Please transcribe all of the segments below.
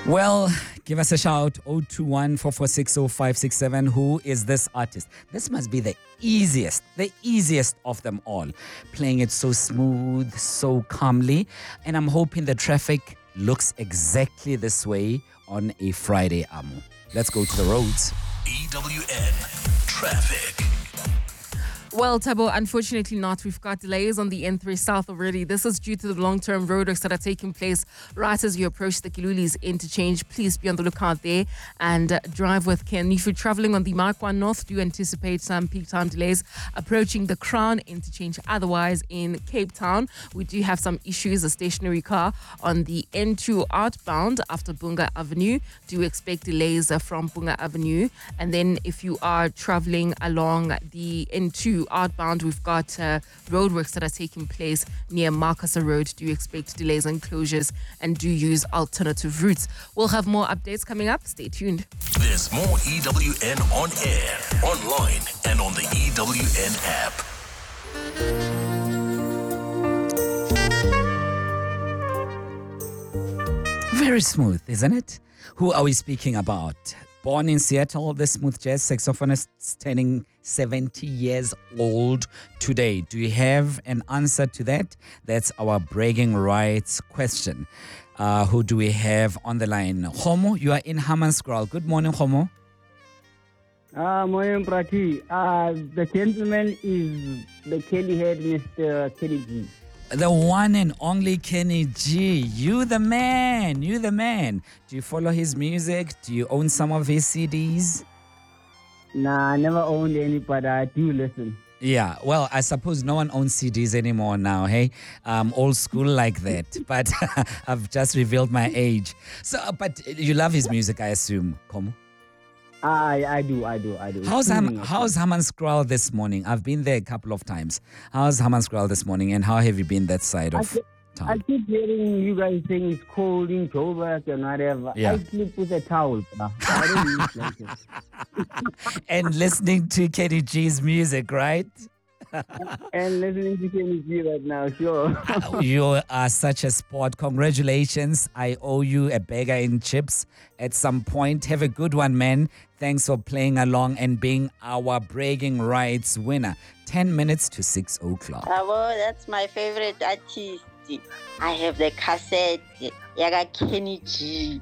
Well, give us a shout 021 446 Who is this artist? This must be the easiest of them all. Playing it so smooth, so calmly. And I'm hoping the traffic looks exactly this way on a Friday, Amu. Let's go to the roads. EWN Traffic. Well, Tabo, unfortunately not. We've got delays on the N3 South already. This is due to the long-term roadworks that are taking place right as you approach the Kilulis interchange. Please be on the lookout there and drive with care. And if you're traveling on the Marquand North, do anticipate some peak time delays approaching the Crown interchange. Otherwise, in Cape Town, we do have some issues. A stationary car on the N2 outbound after Bunga Avenue. Do expect delays from Bunga Avenue. And then if you are traveling along the N2 outbound, we've got roadworks that are taking place near Marcus Road. Do you expect delays and closures, and do use alternative routes? We'll have more updates coming up. Stay tuned. There's more EWN on air, online, and on the EWN app. Very smooth, isn't it? Who are we speaking about? Born in Seattle, the smooth jazz saxophonist turning 70 years old today. Do you have an answer to that? That's our bragging rights question. Who do we have on the line? Homo, you are in Hammanskraal. Good morning, Homo. Morning, Prati. The gentleman is the Kelly head, Mr. Kelly G. The one and only Kenny G. You the man. Do you follow his music? Do you own some of his CDs? Nah, I never owned any, but I do listen. Yeah, well, I suppose no one owns CDs anymore now, hey? Old school like that. But I've just revealed my age. So, but you love his music, I assume, Komo? I do. How's Hammanskraal this morning? I've been there a couple of times. How's Hammanskraal this morning, and how have you been that side of town? I keep hearing you guys saying it's cold in Joburg and whatever. Yeah. I sleep with a towel, bro. I don't use blankets. And listening to Kenny G's music, right? And listening to Kenny G right now, sure. You are such a sport. Congratulations. I owe you a burger in chips at some point. Have a good one, man. Thanks for playing along and being our bragging rights winner. 10 minutes to 6 o'clock. Oh, that's my favorite artist. I have the cassette. Yaga Kenny G.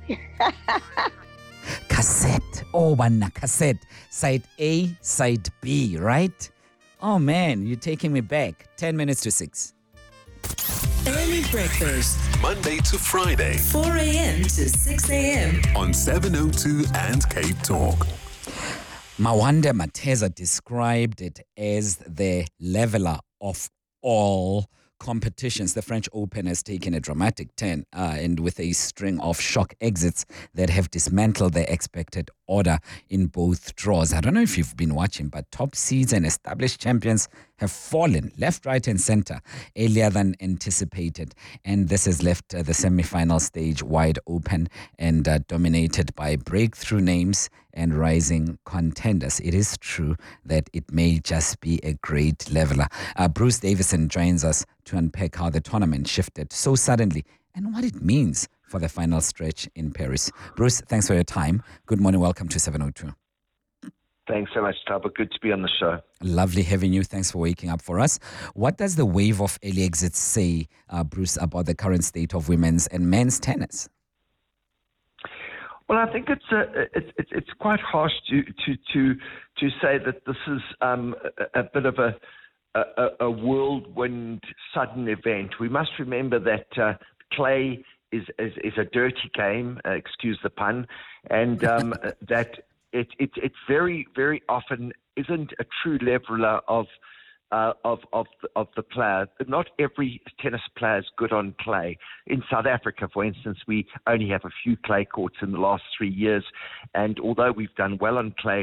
Cassette. Oh, one cassette. Side A, side B, right? Oh, man, you're taking me back. 10 minutes to 6. Early breakfast, Monday to Friday, 4 a.m. to 6 a.m. on 702 and Cape Talk. Mawanda Mateza described it as the leveler of all competitions. The French Open has taken a dramatic turn and with a string of shock exits that have dismantled the expected order in both draws. I don't know if you've been watching, but top seeds and established champions have fallen left, right, and center earlier than anticipated. And this has left the semi-final stage wide open and dominated by breakthrough names and rising contenders. It is true that it may just be a great leveler. Bruce Davison joins us to unpack how the tournament shifted so suddenly and what it means for the final stretch in Paris. Bruce, thanks for your time. Good morning. Welcome to 702. Thanks so much, Taba. Good to be on the show. Lovely having you. Thanks for waking up for us. What does the wave of early exits say, Bruce, about the current state of women's and men's tennis? Well, I think it's quite harsh to say that this is a bit of a whirlwind sudden event. We must remember that clay is a dirty game, excuse the pun, and that it very, very often isn't a true leveler of the player. Not every tennis player is good on clay. In South Africa, for instance, we only have a few clay courts in the last 3 years, and although we've done well on clay,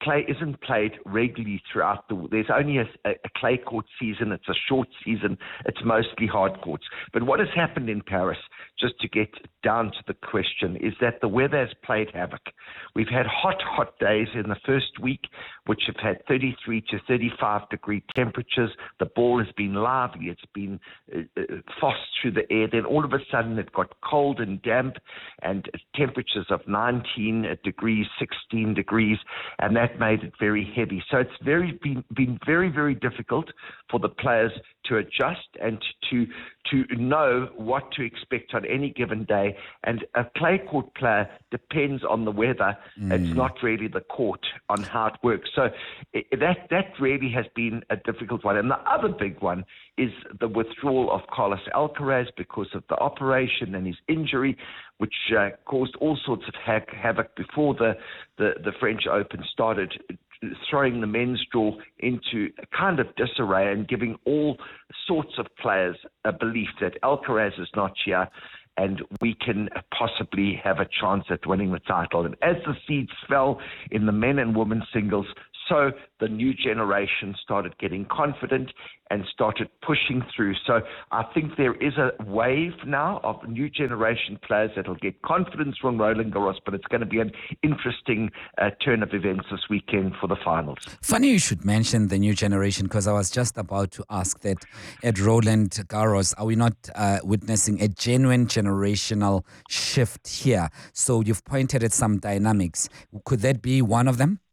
clay isn't played regularly throughout there's only a clay court season. It's a short season. It's mostly hard courts. But what has happened in Paris, just to get down to the question, is that the weather has played havoc. We've had hot days in the first week, which have had 33 to 35 degree temperatures. The ball has been lively. It's been fast through the air. Then all of a sudden it got cold and damp, and temperatures of 19 degrees, 16 degrees, and that made it very heavy. So it's been very, very difficult for the players to adjust and to know what to expect on any given day. And a clay court player depends on the weather. It's not really the court on how it works. So that really has been a difficult one. And the other big one is the withdrawal of Carlos Alcaraz because of the operation and his injury, which caused all sorts of havoc before the French Open started, throwing the men's draw into a kind of disarray and giving all sorts of players a belief that Alcaraz is not here and we can possibly have a chance at winning the title. And as the seeds fell in the men and women singles, so the new generation started getting confident and started pushing through. So I think there is a wave now of new generation players that will get confidence from Roland Garros, but it's going to be an interesting turn of events this weekend for the finals. Funny you should mention the new generation, because I was just about to ask that at Roland Garros, are we not witnessing a genuine generational shift here? So you've pointed at some dynamics. Could that be one of them?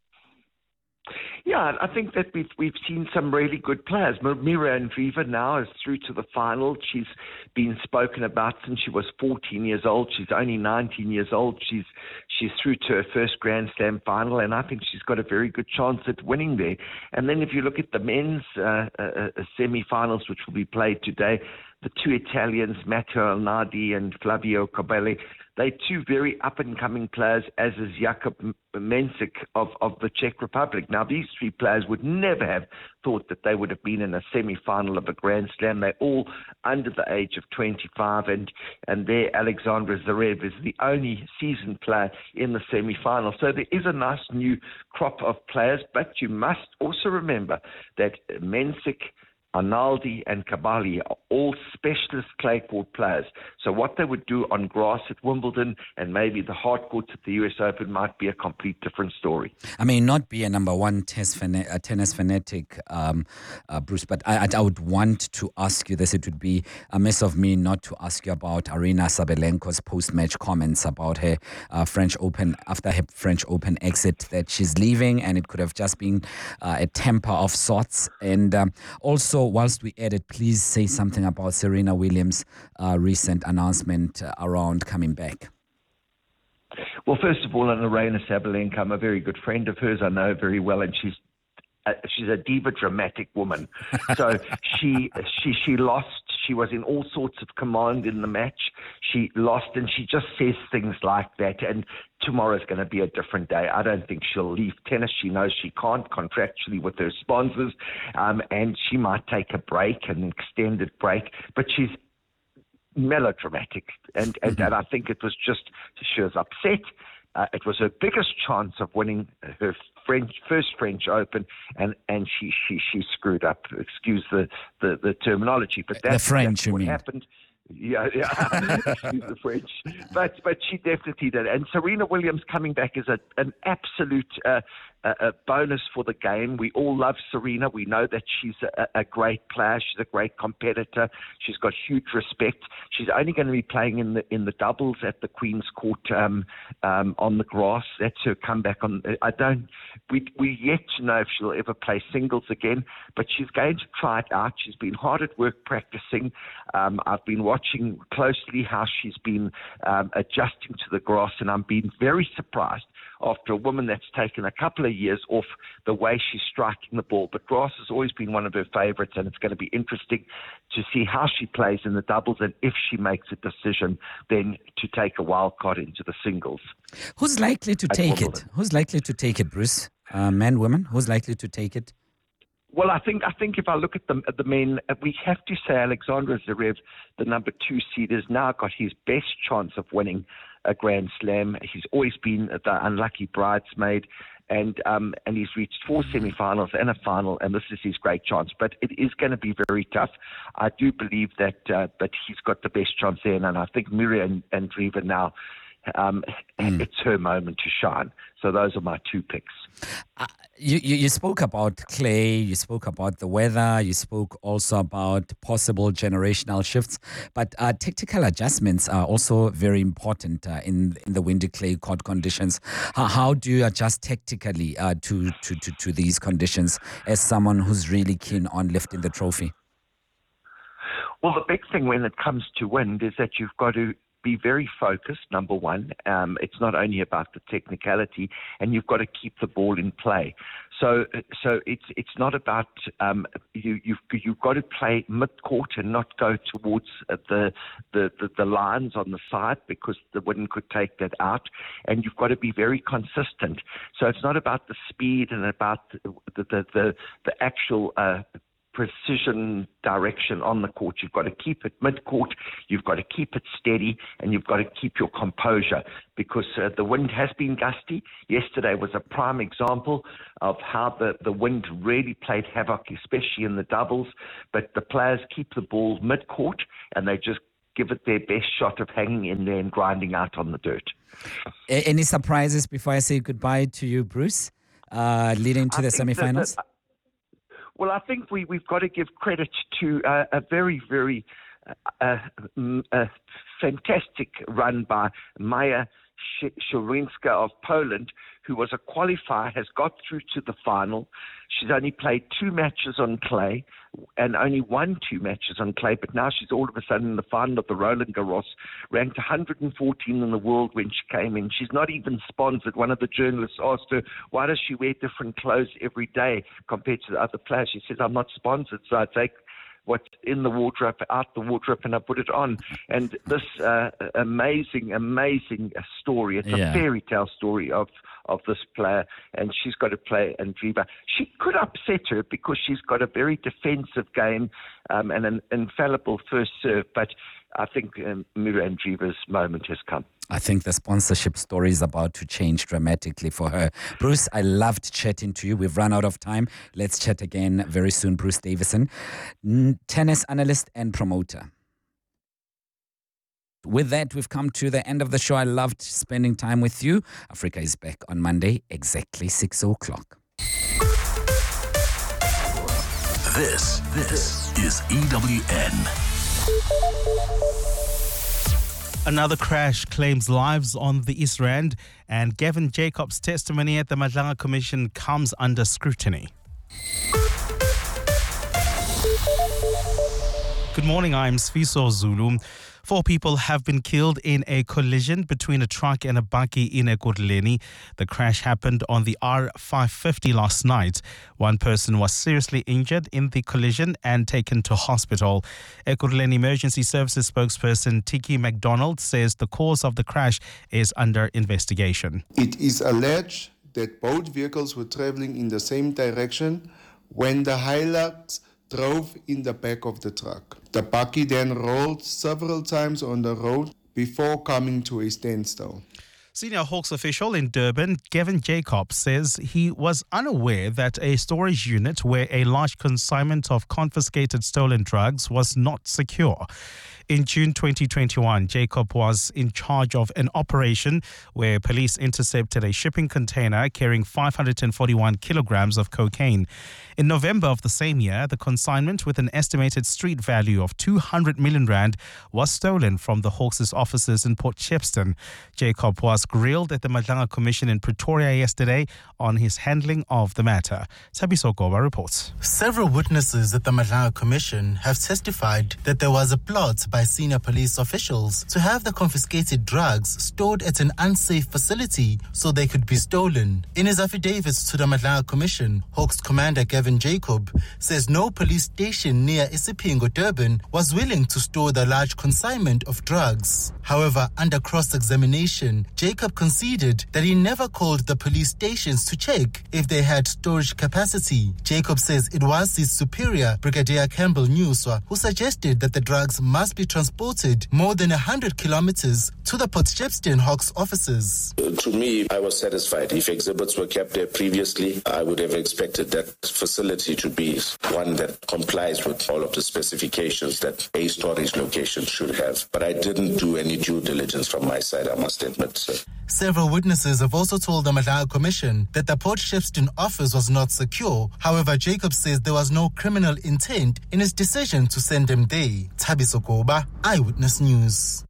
Yeah, I think that we've seen some really good players. Mira Andreeva now is through to the final. She's been spoken about since she was 14 years old. She's only 19 years old. She's through to her first Grand Slam final, and I think she's got a very good chance at winning there. And then if you look at the men's semi-finals, which will be played today, the two Italians, Matteo Alnardi and Flavio Cobolli, they're two very up-and-coming players, as is Jakub Mensik of the Czech Republic. Now, these three players would never have thought that they would have been in a semi-final of a Grand Slam. They're all under the age of 25, and there Alexandra Zverev is the only seasoned player in the semi-final. So there is a nice new crop of players, but you must also remember that Mensik, Arnaldi and Cavalli are all specialist clay court players. So what they would do on grass at Wimbledon and maybe the hard courts at the US Open might be a complete different story. I may not be a number one tennis fanatic, Bruce, but I would want to ask you this. It would be amiss of me not to ask you about Aryna Sabalenka's post-match comments about her French Open, after her French Open exit, that she's leaving and it could have just been a temper of sorts. And also, whilst we edit, please say something about Serena Williams' recent announcement around coming back. Well, first of all, on Aryna Sabalenka, I'm a very good friend of hers. I know her very well, and she's a diva dramatic woman. So she lost. She was in all sorts of command in the match. She lost, and she just says things like that. And tomorrow's going to be a different day. I don't think she'll leave tennis. She knows she can't contractually with her sponsors, and she might take a break, an extended break. But she's melodramatic, and I think it was just she was upset. It was her biggest chance of winning her first French Open, and she screwed up. Excuse the terminology, but that's what happened. Yeah, excuse the French, but she definitely did. And Serena Williams coming back is an absolute a bonus for the game. We all love Serena. We know that she's a great player. She's a great competitor. She's got huge respect. She's only going to be playing in the doubles at the Queen's Court on the grass. That's her comeback on. We yet to know if she'll ever play singles again, but she's going to try it out. She's been hard at work practicing. I've been watching closely how she's been adjusting to the grass, and I'm being very surprised after a woman that's taken a couple of years off the way she's striking the ball. But grass has always been one of her favorites, and it's going to be interesting to see how she plays in the doubles and if she makes a decision then to take a wild card into the singles. Who's likely to take it? Who's likely to take it, Bruce? Men, women? Who's likely to take it? Well, I think if I look at the men, we have to say Alexandra Zverev, the number 2 seed, has now got his best chance of winning a Grand Slam. He's always been the unlucky bridesmaid, and he's reached 4 semi-finals and a final, and this is his great chance. But it is going to be very tough. I do believe that he's got the best chance there, and I think Mirjam Andreeva now, it's her moment to shine. So those are my 2 picks. You spoke about clay, you spoke about the weather, you spoke also about possible generational shifts, but tactical adjustments are also very important in the windy clay court conditions. How do you adjust tactically to these conditions as someone who's really keen on lifting the trophy? Well, the big thing when it comes to wind is that you've got to be very focused, number one. It's not only about the technicality, and you've got to keep the ball in play. So it's not about you've got to play mid-court and not go towards the lines on the side, because the wind could take that out. And you've got to be very consistent. So it's not about the speed and about the actual precision direction on the court. You've got to keep it mid-court, you've got to keep it steady, and you've got to keep your composure, because the wind has been gusty. Yesterday was a prime example of how the wind really played havoc, especially in the doubles, but the players keep the ball mid-court and they just give it their best shot of hanging in there and grinding out on the dirt. Any surprises before I say goodbye to you, Bruce, leading to the semi-finals? Well, I think we've got to give credit to a very, very fantastic run by Maja Szczurinska of Poland, who was a qualifier, has got through to the final. She's only played 2 matches on clay and only won 2 matches on clay, but now she's all of a sudden in the final of the Roland Garros, ranked 114 in the world when she came in. She's not even sponsored. One of the journalists asked her, why does she wear different clothes every day compared to the other players? She says, I'm not sponsored, so I take what's in the wardrobe, out the wardrobe, and I put it on. And this amazing story, it's a fairy tale story of this player, and she's got to play Andreeva. She could upset her because she's got a very defensive game and an infallible first serve, but I think Mirjam Andreeva's moment has come. I think the sponsorship story is about to change dramatically for her. Bruce, I loved chatting to you. We've run out of time. Let's chat again very soon. Bruce Davison, tennis analyst and promoter. With that, we've come to the end of the show. I loved spending time with you. Africa is back on Monday, exactly 6 o'clock. This is EWN. Another crash claims lives on the East Rand, and Gavin Jacobs' testimony at the Madlanga Commission comes under scrutiny. Good morning, I'm Sfiso Zulu. 4 people have been killed in a collision between a truck and a bakkie in Ekurhuleni. The crash happened on the R550 last night. 1 person was seriously injured in the collision and taken to hospital. Ekurhuleni Emergency Services spokesperson Tiki McDonald says the cause of the crash is under investigation. It is alleged that both vehicles were traveling in the same direction when the Hilux drove in the back of the truck. The bakkie then rolled several times on the road before coming to a standstill. Senior Hawks official in Durban, Gavin Jacobs, says he was unaware that a storage unit where a large consignment of confiscated stolen drugs was not secure. In June 2021, Jacob was in charge of an operation where police intercepted a shipping container carrying 541 kilograms of cocaine. In November of the same year, the consignment, with an estimated street value of 200 million rand, was stolen from the Hawks' offices in Port Shepstone. Jacob was grilled at the Madlanga Commission in Pretoria yesterday on his handling of the matter. Thabiso Goba reports. Several witnesses at the Madlanga Commission have testified that there was a plot by senior police officials to have the confiscated drugs stored at an unsafe facility so they could be stolen. In his affidavits to the Madlanga Commission, Hawks Commander Gavin Jacob says no police station near Isipingo, Durban was willing to store the large consignment of drugs. However, under cross-examination, Jacob conceded that he never called the police stations to check if they had storage capacity. Jacob says it was his superior, Brigadier Campbell Newswa, who suggested that the drugs must be be transported more than 100 kilometers to the Port Shepstone Hawks offices. To me, I was satisfied. If exhibits were kept there previously, I would have expected that facility to be one that complies with all of the specifications that a storage location should have. But I didn't do any due diligence from my side, I must admit, sir. Several witnesses have also told the Madlala Commission that the Port Shepstone office was not secure. However, Jacob says there was no criminal intent in his decision to send him there. Thabiso Koba, Eyewitness News.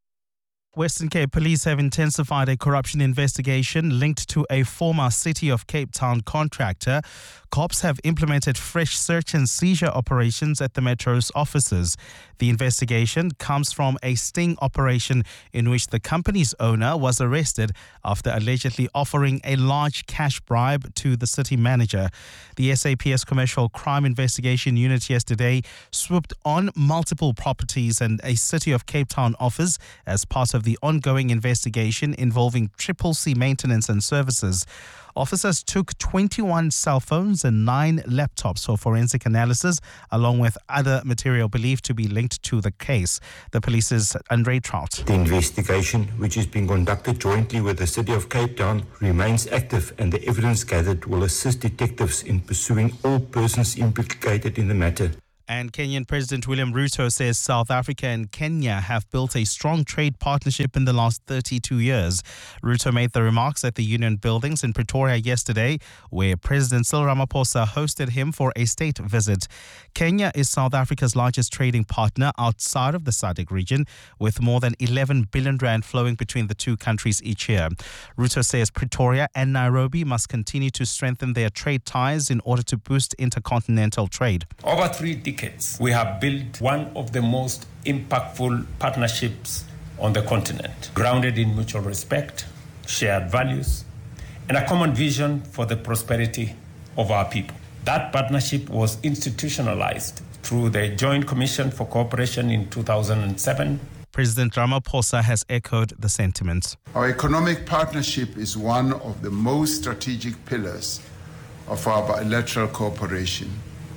Western Cape Police have intensified a corruption investigation linked to a former City of Cape Town contractor. Cops have implemented fresh search and seizure operations at the Metro's offices. The investigation comes from a sting operation in which the company's owner was arrested after allegedly offering a large cash bribe to the city manager. The SAPS Commercial Crime Investigation Unit yesterday swooped on multiple properties and a City of Cape Town office as part of the ongoing investigation involving Triple C maintenance and services. Officers took 21 cell phones and 9 laptops for forensic analysis, along with other material believed to be linked to the case. The police's Andre Trout. The investigation, which is being conducted jointly with the City of Cape Town, remains active, and the evidence gathered will assist detectives in pursuing all persons implicated in the matter. And Kenyan President William Ruto says South Africa and Kenya have built a strong trade partnership in the last 32 years. Ruto made the remarks at the Union Buildings in Pretoria yesterday, where President Cyril Ramaphosa hosted him for a state visit. Kenya is South Africa's largest trading partner outside of the SADC region, with more than 11 billion rand flowing between the two countries each year. Ruto says Pretoria and Nairobi must continue to strengthen their trade ties in order to boost intercontinental trade. Over 3 decades, we have built one of the most impactful partnerships on the continent, grounded in mutual respect, shared values, and a common vision for the prosperity of our people. That partnership was institutionalized through the Joint Commission for Cooperation in 2007. President Ramaphosa has echoed the sentiments. Our economic partnership is one of the most strategic pillars of our bilateral cooperation.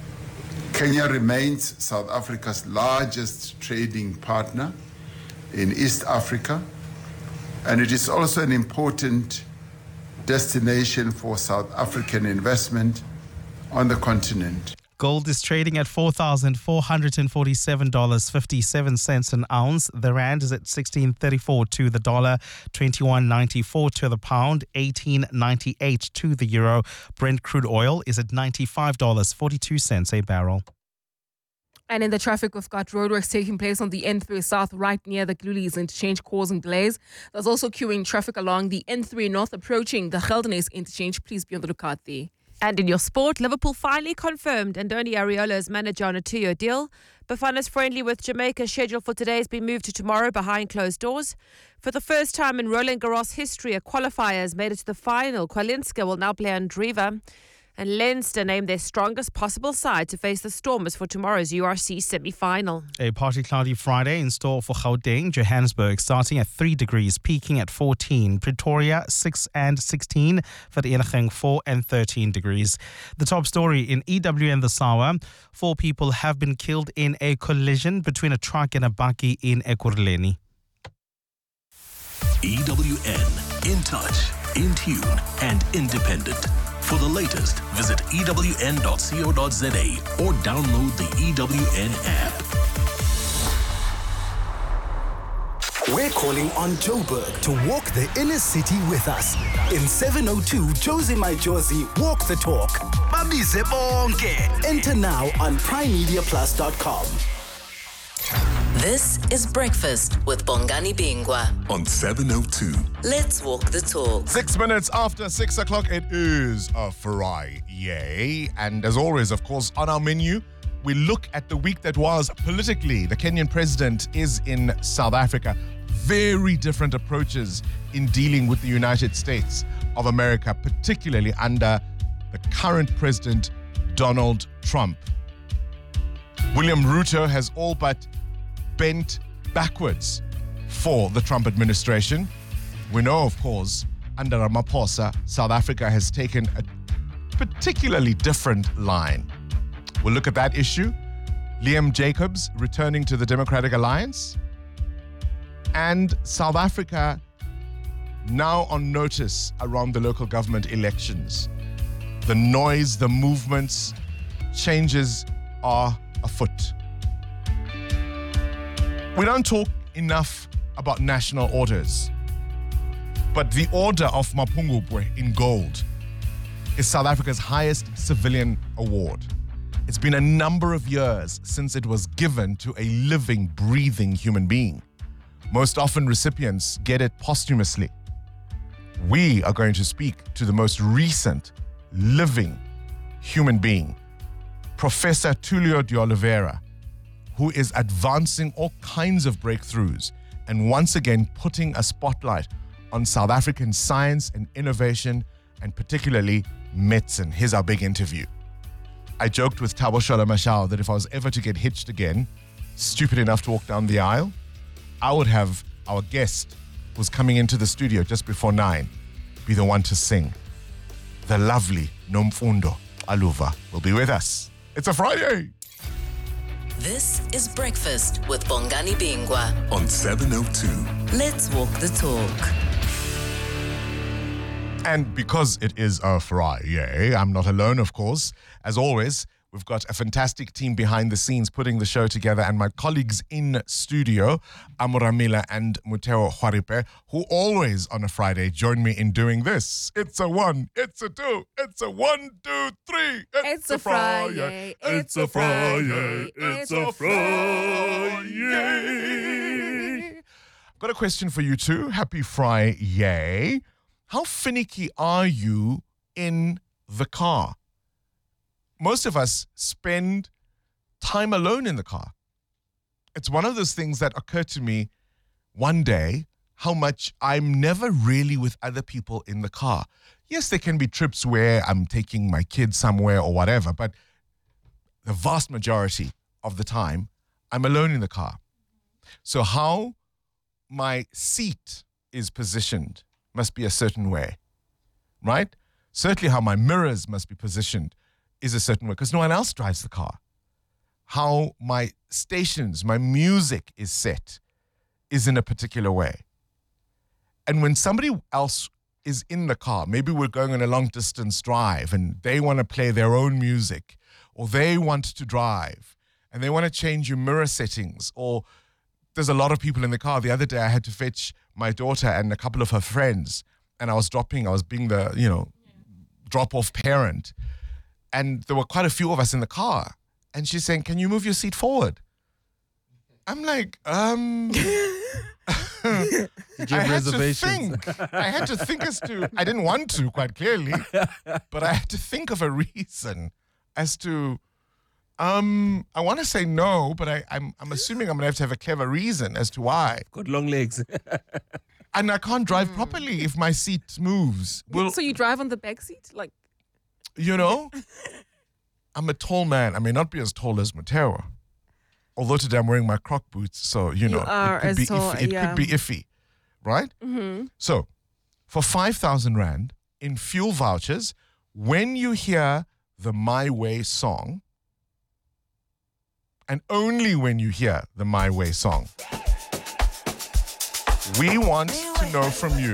Kenya remains South Africa's largest trading partner in East Africa, and it is also an important destination for South African investment on the continent. Gold is trading at $4,447.57 an ounce. The rand is at 16.34 to the dollar, 21.94 to the pound, 18.98 to the euro. Brent crude oil is at $95.42 a barrel. And in the traffic, we've got roadworks taking place on the N3 South right near the Glulies interchange, causing delays. There's also queuing traffic along the N3 North approaching the Geldenhuys interchange. Please be on the lookout there. And in your sport, Liverpool finally confirmed Andoni Areola as manager on a 2-year deal. Bafana's friendly with Jamaica scheduled for today has been moved to tomorrow behind closed doors. For the first time in Roland Garros history, a qualifier has made it to the final. Kwalinska will now play Andriva. And Leinster named their strongest possible side to face the Stormers for tomorrow's URC semi-final. A partly cloudy Friday in store for Gauteng, Johannesburg, starting at 3 degrees, peaking at 14. Pretoria, 6 and 16. Vereeniging, 4 and 13 degrees. The top story in EWN this hour. 4 people have been killed in a collision between a truck and a bakkie in Ekurhuleni. EWN, in touch, in tune, and independent. For the latest, visit ewn.co.za or download the EWN app. We're calling on Joburg to walk the inner city with us. In 702 Josie My Josie Walk the Talk. Babize bonke. Enter now on primemediaplus.com. This is Breakfast with Bongani Bingwa on 702. Let's walk the talk. 6 minutes after 6 o'clock, it is a Friday. And as always, of course, on our menu, we look at the week that was politically. The Kenyan president is in South Africa. Very different approaches in dealing with the United States of America, particularly under the current president, Donald Trump. William Ruto has all but bent backwards for the Trump administration. We know, of course, under Ramaphosa, South Africa has taken a particularly different line. We'll look at that issue. Liam Jacobs returning to the Democratic Alliance, and South Africa now on notice around the local government elections. The noise, the movements, changes are afoot. We don't talk enough about national orders, but the Order of Mapungubwe in gold is South Africa's highest civilian award. It's been a number of years since it was given to a living, breathing human being. Most often recipients get it posthumously. We are going to speak to the most recent living human being, Professor Tulio de Oliveira, who is advancing all kinds of breakthroughs and once again putting a spotlight on South African science and innovation, and particularly medicine. Here's our big interview. I joked with Thabo Shola Mashao that if I was ever to get hitched again, stupid enough to walk down the aisle, I would have our guest who's coming into the studio just before 9 be the one to sing. The lovely Nomfundo Aluva will be with us. It's a Friday. This is Breakfast with Bongani Bingwa on 702. Let's walk the talk. And because it is a Friday, I'm not alone, of course. As always, we've got a fantastic team behind the scenes putting the show together, and my colleagues in studio, Amuramila and Muteo Hwaripe, who always on a Friday join me in doing this. It's a 1, it's a 2, it's a 1, 2, 3. It's a Friday. It's a Friday. It's a Friday. Got a question for you too. Happy Friday. How finicky are you in the car? Most of us spend time alone in the car. It's one of those things that occurred to me one day, how much I'm never really with other people in the car. Yes, there can be trips where I'm taking my kids somewhere or whatever, but the vast majority of the time, I'm alone in the car. So how my seat is positioned must be a certain way, right? Certainly how my mirrors must be positioned is a certain way, because no one else drives the car. How my stations, my music is set is in a particular way. And when somebody else is in the car, maybe we're going on a long distance drive and they want to play their own music, or they want to drive and they want to change your mirror settings, or there's a lot of people in the car. The other day I had to fetch my daughter and a couple of her friends, and I was being the, drop-off parent. And there were quite a few of us in the car. And she's saying, can you move your seat forward? I'm like, Did you have reservations? I had to think as to, I didn't want to, quite clearly, but I had to think of a reason as to, I want to say no, but I'm assuming I'm going to have a clever reason as to why. Got long legs. And I can't drive properly if my seat moves. So you drive on the back seat? Like, I'm a tall man. I may not be as tall as Mateo, although today I'm wearing my Croc boots, so, are it could be tall, iffy. It could be iffy, right? Mm-hmm. So, for 5,000 Rand in fuel vouchers, when you hear the My Way song, and only when you hear the My Way song, we want to know from you,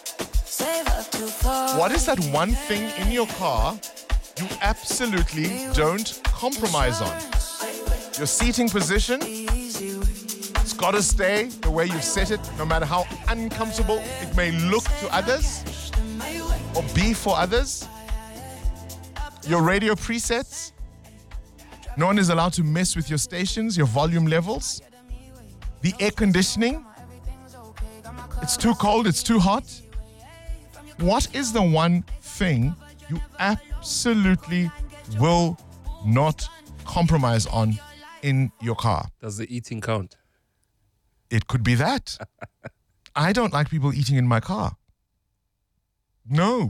what is that one thing in your car you absolutely don't compromise on? Your seating position, it's got to stay the way you've set it, no matter how uncomfortable it may look to others or be for others. Your radio presets, no one is allowed to mess with your stations, your volume levels. The air conditioning, it's too cold, it's too hot. What is the one thing you absolutely will not compromise on in your car? Does the eating count? It could be that. I don't like people eating in my car. No.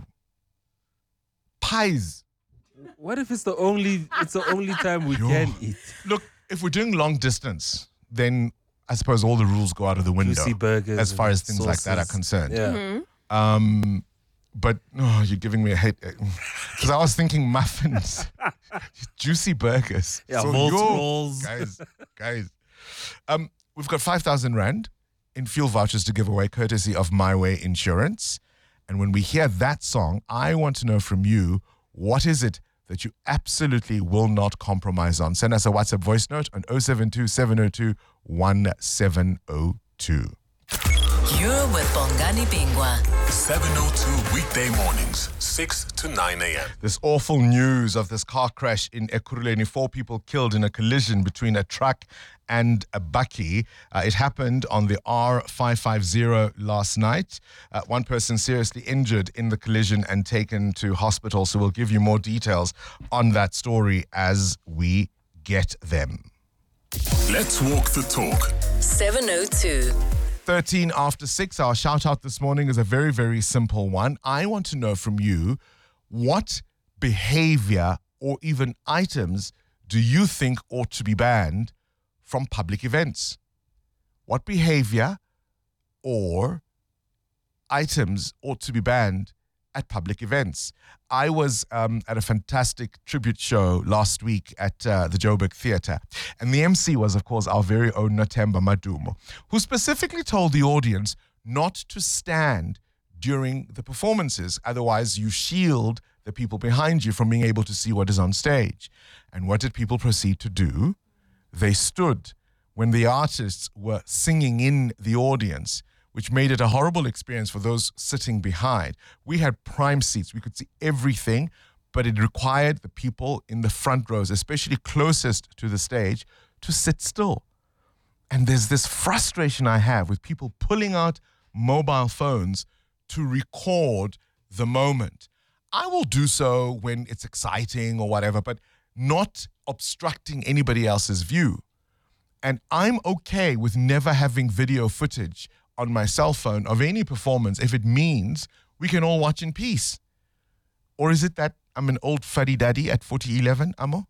Pies. What if it's the only time we can eat? Look, if we're doing long distance, then I suppose all the rules go out of the window. Juicy burgers as far as things sauces. like that are concerned. Yeah. Mm-hmm. But you're giving me a hate because I was thinking muffins, juicy burgers. Yeah, So Volts yo, rolls. guys. We've got 5,000 rand in fuel vouchers to give away, courtesy of My Way Insurance. And when we hear that song, I want to know from you, what is it that you absolutely will not compromise on? Send us a WhatsApp voice note on 072 702 1702. You're with Bongani Bingwa. 702 weekday mornings, 6 to 9 a.m. This awful news of this car crash in Ekurhuleni, 4 people killed in a collision between a truck and a bakkie. It happened on the R550 last night. One person seriously injured in the collision and taken to hospital. So we'll give you more details on that story as we get them. Let's walk the talk. 702. 13 after 6. Our shout out this morning is a very, very simple one. I want to know from you, what behavior or even items do you think ought to be banned from public events? What behavior or items ought to be banned at public events? I was at a fantastic tribute show last week at the Joburg Theatre. And the MC was, of course, our very own Natemba Madumo, who specifically told the audience not to stand during the performances. Otherwise, you shield the people behind you from being able to see what is on stage. And what did people proceed to do? They stood when the artists were singing in the audience, which made it a horrible experience for those sitting behind. We had prime seats. We could see everything, but it required the people in the front rows, especially closest to the stage, to sit still. And there's this frustration I have with people pulling out mobile phones to record the moment. I will do so when it's exciting or whatever, but not obstructing anybody else's view. And I'm okay with never having video footage on my cell phone of any performance if it means we can all watch in peace. Or is it that I'm an old fuddy daddy at 4011, Amo?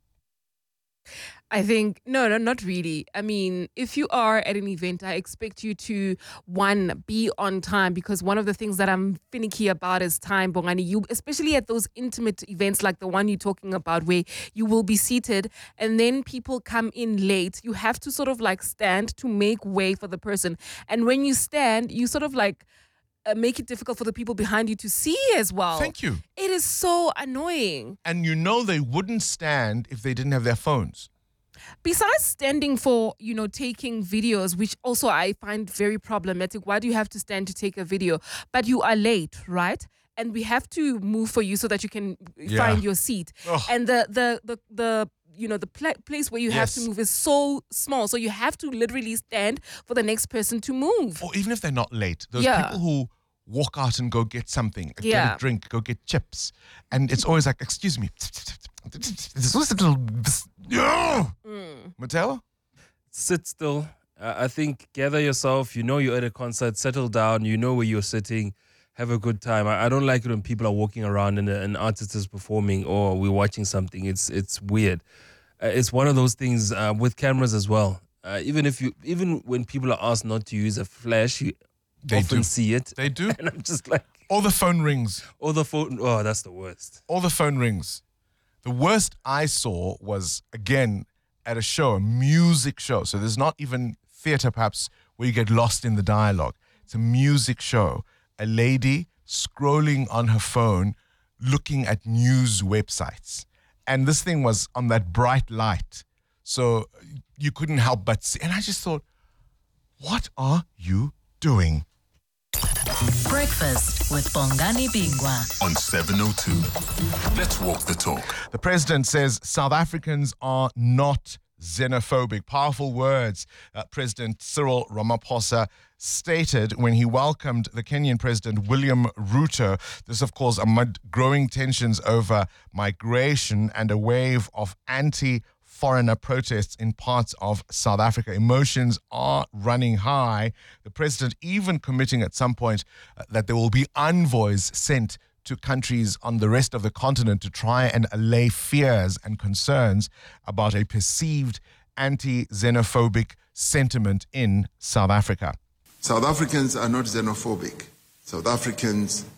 I think, no, not really. I mean, if you are at an event, I expect you to, one, be on time, because one of the things that I'm finicky about is time, Bongani. You, especially at those intimate events like the one you're talking about, where you will be seated and then people come in late, you have to sort of like stand to make way for the person. And when you stand, you sort of like make it difficult for the people behind you to see as well. Thank you. It is so annoying. And you know they wouldn't stand if they didn't have their phones. Besides standing for, taking videos, which also I find very problematic. Why do you have to stand to take a video? But you are late, right? And we have to move for you so that you can find your seat. Ugh. And the place where you have to move is so small. So you have to literally stand for the next person to move. Or even if they're not late, those people who walk out and go get something, get a drink, go get chips. And it's always like, excuse me. Mateo? Sit still. I think gather yourself. You know you're at a concert. Settle down. You know where you're sitting. Have a good time. I don't like it when people are walking around and an artist is performing or we're watching something. It's weird. It's one of those things with cameras as well. Even when people are asked not to use a flash, you often see it. They do. And I'm just like, or the phone rings. Oh, that's the worst. Or the phone rings. The worst I saw was, again, at a show, a music show. So there's not even theater, perhaps, where you get lost in the dialogue. It's a music show. A lady scrolling on her phone, looking at news websites. And this thing was on that bright light. So you couldn't help but see. And I just thought, what are you doing? Breakfast with Bongani Bingwa on 702. Let's walk the talk. The president says South Africans are not xenophobic. Powerful words President Cyril Ramaphosa stated when he welcomed the Kenyan President William Ruto. This, of course, amid growing tensions over migration and a wave of anti-foreigner protests in parts of South Africa. Emotions are running high. The president even committing at some point that there will be envoys sent to countries on the rest of the continent to try and allay fears and concerns about a perceived anti-xenophobic sentiment in South Africa. South Africans are not xenophobic. South Africans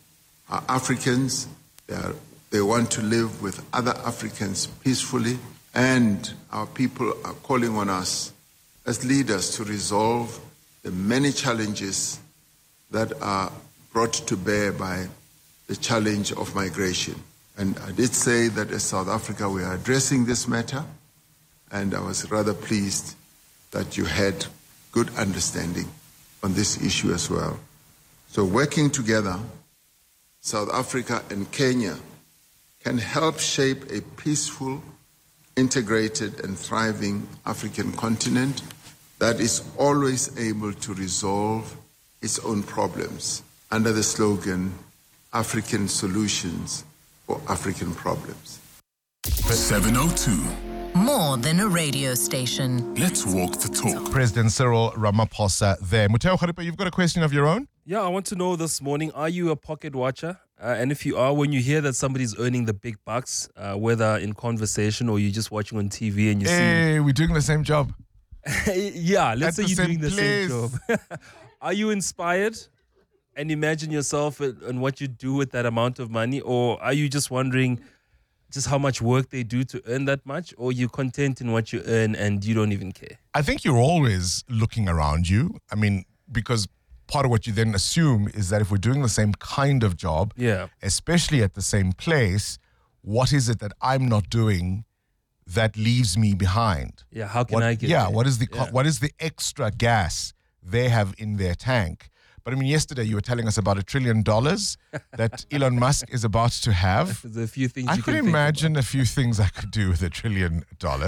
are Africans. They want to live with other Africans peacefully, and our people are calling on us as leaders to resolve the many challenges that are brought to bear by the challenge of migration. And I did say that as South Africa we are addressing this matter, and I was rather pleased that you had good understanding on this issue as well. So working together, South Africa and Kenya can help shape a peaceful, integrated and thriving African continent that is always able to resolve its own problems under the slogan, African Solutions for African Problems. 702. More than a radio station. Let's walk the talk. President Cyril Ramaphosa there. Muteo Kharipa, you've got a question of your own? Yeah, I want to know this morning, are you a pocket watcher? And if you are, when you hear that somebody's earning the big bucks, whether in conversation or you're just watching on TV and you Hey, we're doing the same job. Yeah, let's say At the you're same doing the same place. job. Are you inspired and imagine yourself and what you do with that amount of money? Or are you just wondering just how much work they do to earn that much? Or you're content in what you earn and you don't even care? I think you're always looking around you. I mean, because part of what you then assume is that if we're doing the same kind of job, especially at the same place, what is it that I'm not doing that leaves me behind? Yeah, how can I get there? What is the extra gas they have in their tank? But I mean, yesterday you were telling us about $1 trillion that Elon Musk is about to have. There's a few things I you could can think imagine a few things I could do with $1 trillion.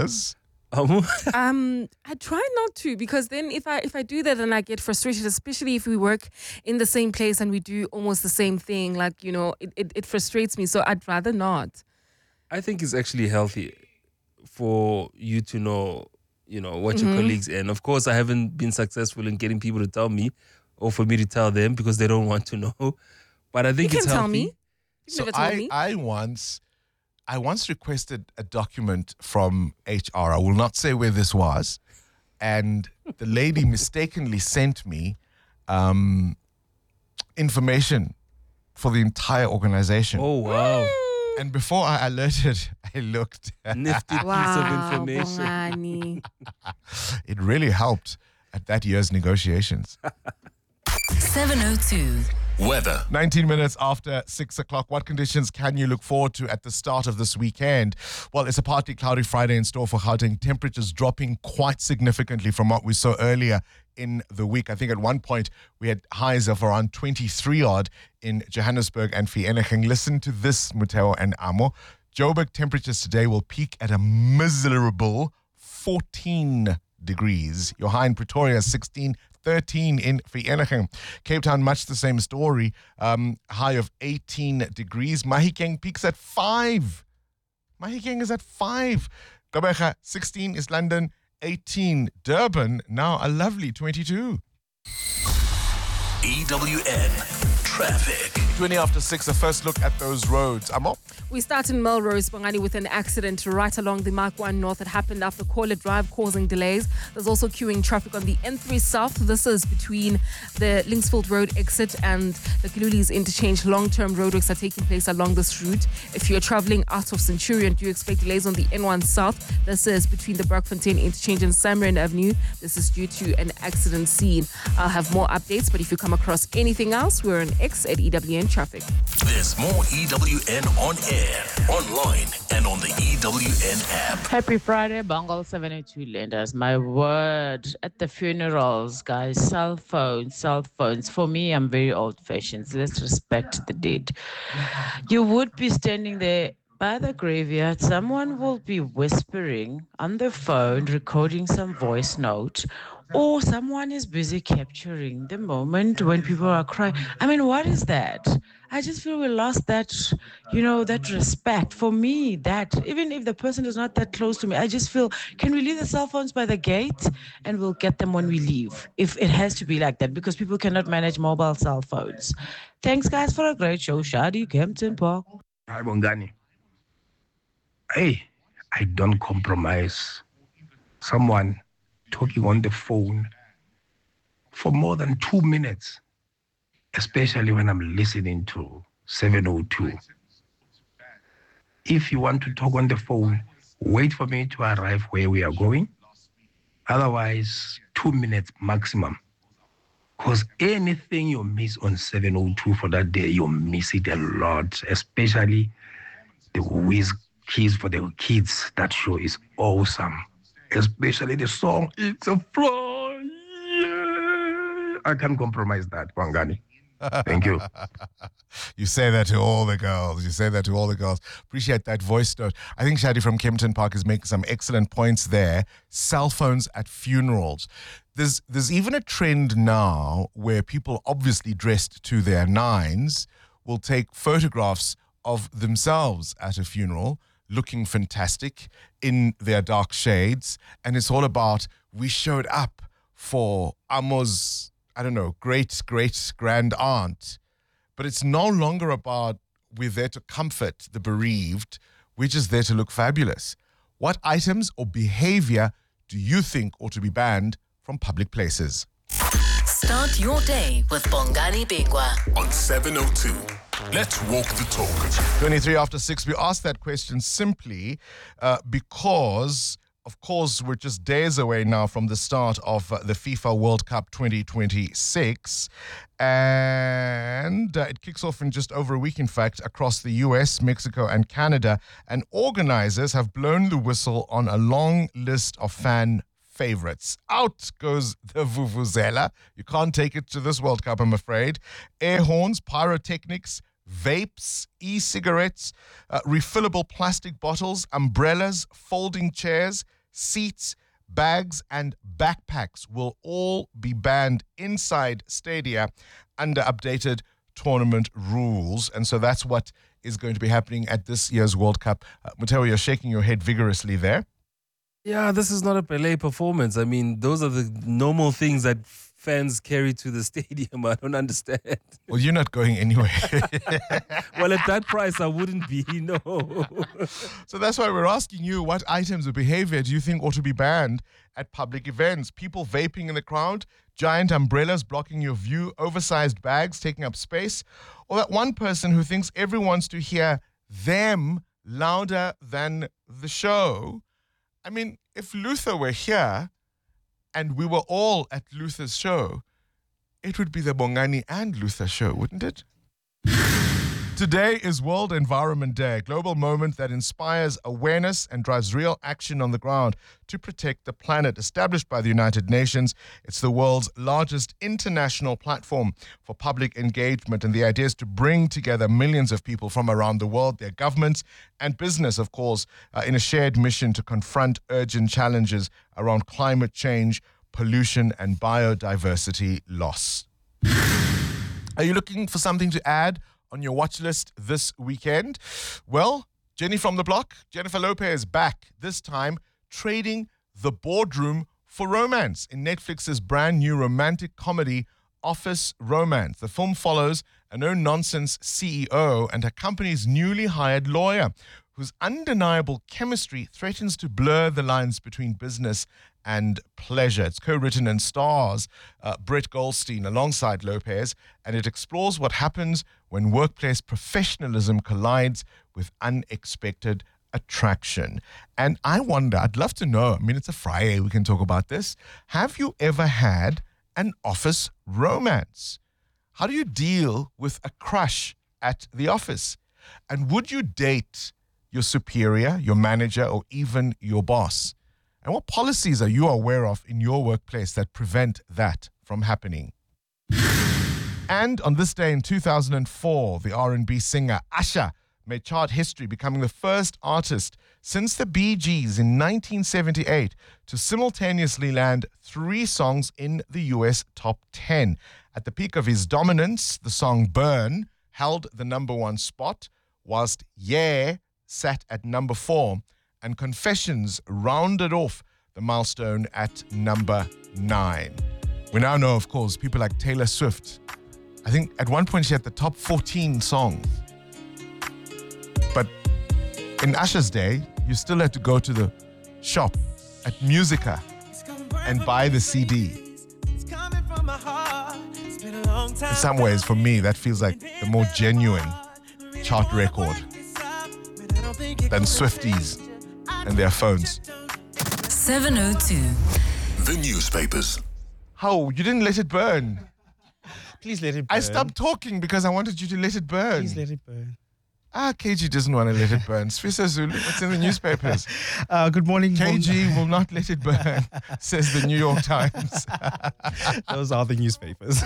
I try not to, because then if I do that and I get frustrated, especially if we work in the same place and we do almost the same thing, like, you know, it frustrates me. So I'd rather not. I think it's actually healthy for you to know, what your colleagues earn. Of course, I haven't been successful in getting people to tell me or for me to tell them because they don't want to know. But I think You it's can healthy. tell me. You've So never told me. I once requested a document from HR. I will not say where this was. And the lady mistakenly sent me information for the entire organization. Oh, wow. And before I alerted, I looked. Nifty piece of information. Bongani. It really helped at that year's negotiations. 702. Weather. 19 minutes after 6 o'clock. What conditions can you look forward to at the start of this weekend? Well, it's a partly cloudy Friday in store for Gauteng. Temperatures dropping quite significantly from what we saw earlier in the week. I think at one point we had highs of around 23 odd in Johannesburg and Vereeniging. Listen to this, Muteo and Amo. Joburg temperatures today will peak at a miserable 14 degrees. Your high in Pretoria, 16, 13 in Vereeniging. Cape Town, much the same story. High of 18 degrees. Mahikeng peaks at 5. Mahikeng is at 5. Gqeberha, 16 is London, 18 Durban, now a lovely 22. EWN Traffic. 20 after 6, a first look at those roads. Amo? We start in Melrose, Bongani, with an accident right along the Mark 1 North that happened after Caller Drive, causing delays. There's also queuing traffic on the N3 South. This is between the Linksfield Road exit and the Kiluli's interchange. Long-term roadworks are taking place along this route. If you're traveling out of Centurion, do you expect delays on the N1 South? This is between the Bergfontein interchange and Samrin Avenue. This is due to an accident scene. I'll have more updates, but if you come across anything else, we're on X at EWN Traffic. There's more EWN on air, online, and on the EWN app. Happy Friday, Bongal 702 lenders. My word, at the funerals, guys, cell phones. For me, I'm very old-fashioned. Let's respect the dead. You would be standing there by the graveyard. Someone will be whispering on the phone, recording some voice note, or someone is busy capturing the moment when people are crying. I mean, what is that? I just feel we lost that, that respect. For me, that, even if the person is not that close to me, I just feel, can we leave the cell phones by the gate and we'll get them when we leave? If it has to be like that, because people cannot manage mobile cell phones. Thanks, guys, for a great show. Shadi, Kempton Park. Hi, Bongani. Hey, I don't compromise. Someone talking on the phone for more than 2 minutes, especially when I'm listening to 702. If you want to talk on the phone, wait for me to arrive where we are going. Otherwise, 2 minutes maximum. Because anything you miss on 702 for that day, you miss it a lot, especially the Whiz Kids for the Kids. That show is awesome. Especially the song, It's a Fly. Yeah. I can't compromise that, Bongani. Thank you. You say that to all the girls. Appreciate that voice note. I think Shadi from Kempton Park is making some excellent points there. Cell phones at funerals. There's even a trend now where people obviously dressed to their nines will take photographs of themselves at a funeral looking fantastic in their dark shades. And it's all about, we showed up for Amo's, great-great-grand aunt. But it's no longer about we're there to comfort the bereaved. We're just there to look fabulous. What items or behavior do you think ought to be banned from public places? Start your day with Bongani Bigwa on 702. Let's walk the talk. 23 after 6. We asked that question simply because, of course, we're just days away now from the start of the FIFA World Cup 2026. And it kicks off in just over a week, in fact, across the US, Mexico, and Canada. And organizers have blown the whistle on a long list of fan favorites. Out goes the vuvuzela. You can't take it to this World Cup, I'm afraid. Air horns, pyrotechnics, vapes, e-cigarettes, refillable plastic bottles, umbrellas, folding chairs, seats, bags, and backpacks will all be banned inside stadia under updated tournament rules. And so that's what is going to be happening at this year's World Cup. Mateo, you're shaking your head vigorously there. Yeah, this is not a ballet performance. I mean, those are the normal things that fans carry to the stadium. I don't understand. Well, you're not going anywhere. Well, at that price, I wouldn't be, no. So that's why we're asking you, what items of behavior do you think ought to be banned at public events? People vaping in the crowd, giant umbrellas blocking your view, oversized bags taking up space, or that one person who thinks everyone wants to hear them louder than the show. I mean, if Luther were here and we were all at Luther's show, it would be the Bongani and Luther show, wouldn't it? Today is World Environment Day, a global moment that inspires awareness and drives real action on the ground to protect the planet. Established by the United Nations, it's the world's largest international platform for public engagement, and the idea is to bring together millions of people from around the world, their governments and business, of course, in a shared mission to confront urgent challenges around climate change, pollution and biodiversity loss. Are you looking for something to add on your watch list this weekend? Well, Jenny from the block, Jennifer Lopez, back, this time trading the boardroom for romance in Netflix's brand new romantic comedy, Office Romance. The film follows a no-nonsense CEO and her company's newly hired lawyer, whose undeniable chemistry threatens to blur the lines between business and pleasure. It's co-written and stars Brett Goldstein alongside Lopez, and it explores what happens when workplace professionalism collides with unexpected attraction. And I wonder, I'd love to know, I mean, it's a Friday, we can talk about this. Have you ever had an office romance? How do you deal with a crush at the office? And would you date your superior, your manager, or even your boss? And what policies are you aware of in your workplace that prevent that from happening? And on this day in 2004, the R&B singer Usher made chart history, becoming the first artist since the Bee Gees in 1978 to simultaneously land 3 songs in the US top 10. At the peak of his dominance, the song Burn held the number 1 spot, whilst Yeah sat at number 4, and Confessions rounded off the milestone at number 9. We now know, of course, people like Taylor Swift. I think at one point she had the top 14 songs. But in Usher's day, you still had to go to the shop at Musica and buy the CD. In some ways, for me, that feels like the more genuine chart record than Swifties and their phones. 702. The newspapers. How? You didn't let it burn. Please let it burn. I stopped talking because I wanted you to let it burn. Please let it burn. KG doesn't want to let it burn. Sfisa Zulu, what's in the newspapers? Good morning. KG will not let it burn, says the New York Times. Those are the newspapers.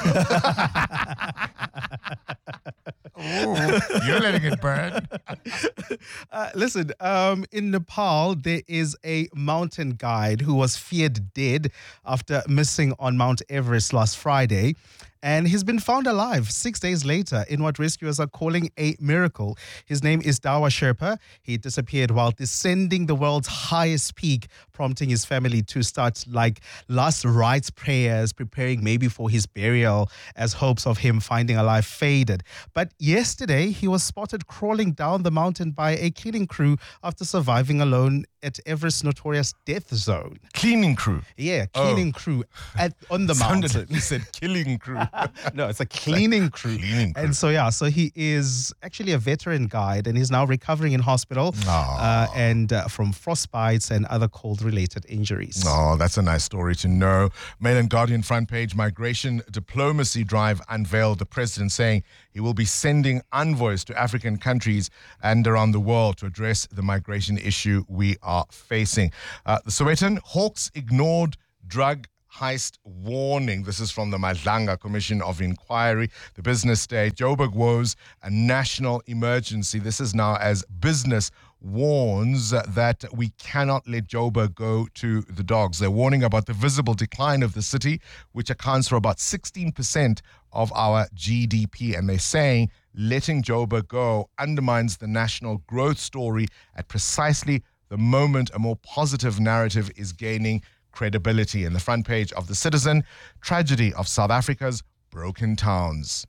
Ooh, you're letting it burn. Listen, in Nepal, there is a mountain guide who was feared dead after missing on Mount Everest last Friday. And he's been found alive 6 days later in what rescuers are calling a miracle. His name is Dawa Sherpa. He disappeared while descending the world's highest peak, prompting his family to start last rites prayers, preparing maybe for his burial as hopes of him finding alive faded. But yesterday, he was spotted crawling down the mountain by a cleaning crew after surviving alone at Everest's notorious death zone. Cleaning crew? Yeah, cleaning crew on the mountain. Like you said killing crew. No, it's a cleaning crew. And so he is actually a veteran guide and he's now recovering in hospital and from frostbites and other cold-related injuries. Oh, that's a nice story to know. Mail and Guardian front page, migration diplomacy drive unveiled. The president saying he will be sending envoys to African countries and around the world to address the migration issue we are facing. The Sowetan Hawks ignored drug heist warning. This is from the Madlanga Commission of Inquiry. The business day, Joburg woes a national emergency. This is now as business warns that we cannot let Joburg go to the dogs. They're warning about the visible decline of the city, which accounts for about 16% of our GDP. And they're saying letting Joburg go undermines the national growth story at precisely the moment a more positive narrative is gaining credibility. In the front page of The Citizen, tragedy of South Africa's broken towns.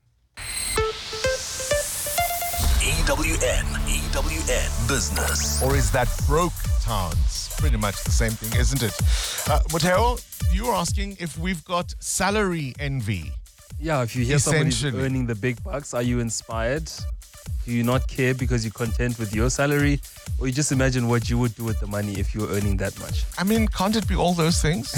EWN Business. Or is that broke towns? Pretty much the same thing, isn't it? Muteo, you were asking if we've got salary envy. Yeah, if you hear somebody's earning the big bucks, are you inspired? Do you not care because you're content with your salary? Or you just imagine what you would do with the money if you were earning that much? I mean, can't it be all those things?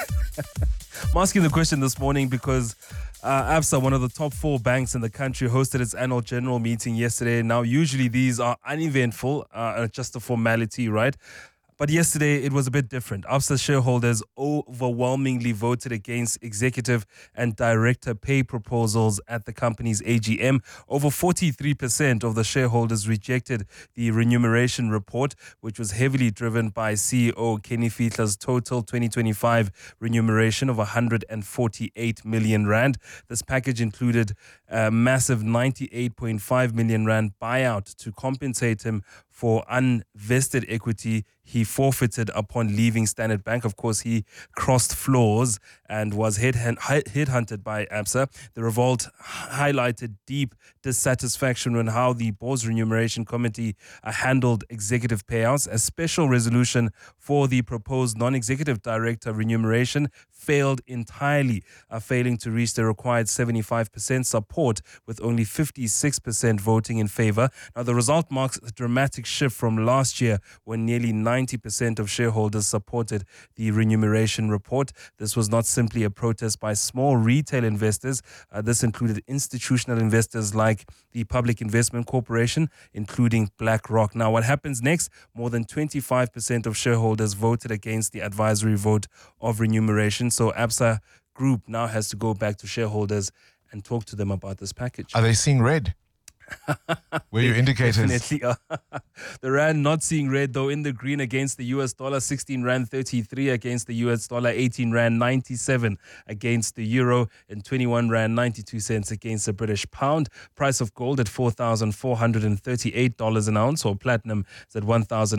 I'm asking the question this morning because Absa, one of the top 4 banks in the country, hosted its annual general meeting yesterday. Now, usually these are uneventful, just a formality, right? But yesterday, it was a bit different. Absa shareholders overwhelmingly voted against executive and director pay proposals at the company's AGM. Over 43% of the shareholders rejected the remuneration report, which was heavily driven by CEO Kenny Fihler's total 2025 remuneration of 148 million rand. This package included a massive 98.5 million rand buyout to compensate him for unvested equity he forfeited upon leaving Standard Bank. Of course, he crossed floors and was headhunted by Absa. The revolt highlighted deep dissatisfaction with how the board's remuneration committee handled executive payouts. A special resolution for the proposed non-executive director remuneration failed entirely, failing to reach the required 75% support, with only 56% voting in favor. Now, the result marks a dramatic shift from last year when nearly 90% of shareholders supported the remuneration report. This was not simply a protest by small retail investors. This included institutional investors like the Public Investment Corporation, including BlackRock. Now, what happens next? More than 25% of shareholders voted against the advisory vote of remuneration. So Absa Group now has to go back to shareholders and talk to them about this package. Are they seeing red? Were you indicators? Definitely are. The rand not seeing red, though, in the green against the US dollar, 16 rand 33 against the US dollar, 18 rand 97 against the euro, and 21 rand 92 cents against the British pound. Price of gold at $4,438 an ounce, or platinum is at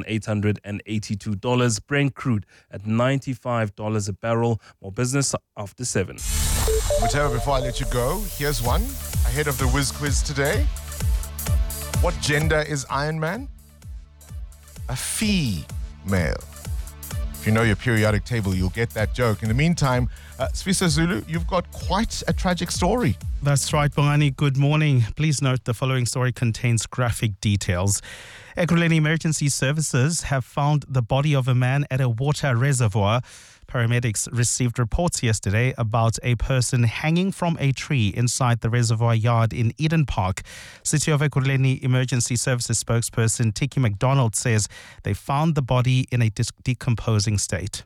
$1,882. Brent crude at $95 a barrel. More business after 7. Muteo, before I let you go, here's one ahead of the Whiz Quiz today. What gender is Iron Man? A female. If you know your periodic table, you'll get that joke. In the meantime, Sfisa Zulu, you've got quite a tragic story. That's right, Bongani. Good morning. Please note the following story contains graphic details. Ekurhuleni Emergency Services have found the body of a man at a water reservoir. Paramedics received reports yesterday about a person hanging from a tree inside the reservoir yard in Eden Park. City of Ekurhuleni Emergency Services spokesperson Tiki McDonald says they found the body in a decomposing state.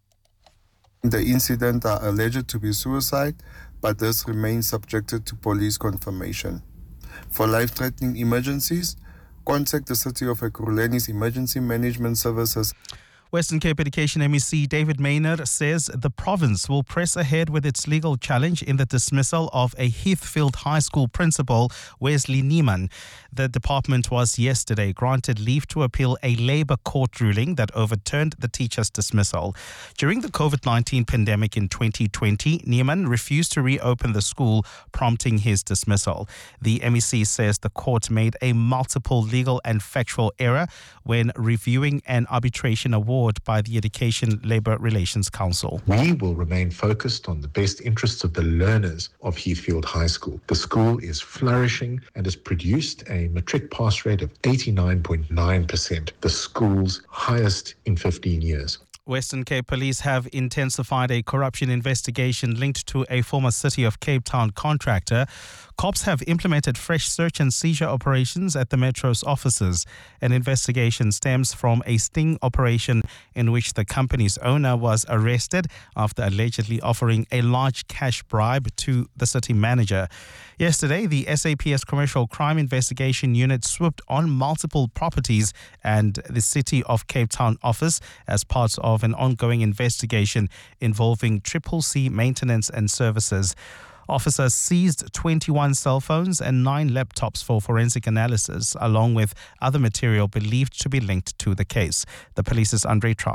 The incident are alleged to be suicide, but this remains subjected to police confirmation. For life-threatening emergencies, contact the City of Ekurhuleni's Emergency Management Services. Western Cape Education MEC David Maynard says the province will press ahead with its legal challenge in the dismissal of a Heathfield High School principal, Wesley Niemann. The department was yesterday granted leave to appeal a Labour court ruling that overturned the teacher's dismissal. During the COVID-19 pandemic in 2020, Niemann refused to reopen the school, prompting his dismissal. The MEC says the court made a multiple legal and factual error when reviewing an arbitration award by the Education Labour Relations Council. We will remain focused on the best interests of the learners of Heathfield High School. The school is flourishing and has produced a matric pass rate of 89.9%, the school's highest in 15 years. Western Cape Police have intensified a corruption investigation linked to a former City of Cape Town contractor. Cops have implemented fresh search and seizure operations at the Metro's offices. An investigation stems from a sting operation in which the company's owner was arrested after allegedly offering a large cash bribe to the city manager. Yesterday, the SAPS Commercial Crime Investigation Unit swooped on multiple properties and the City of Cape Town office as part of an ongoing investigation involving Triple C maintenance and services. Officers seized 21 cell phones and 9 laptops for forensic analysis, along with other material believed to be linked to the case. The police's Andre Trout